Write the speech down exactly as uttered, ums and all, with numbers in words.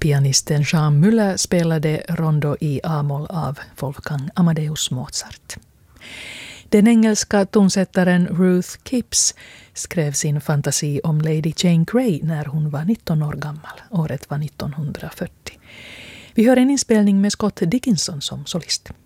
Pianisten Jean Müller spelade Rondo i A-moll av Wolfgang Amadeus Mozart. Den engelska tonsättaren Ruth Kipps skrev sin fantasi om Lady Jane Grey när hon var nitton år gammal. Året var nittonhundrafyrtio. Vi hör en inspelning med Scott Dickinson som solist.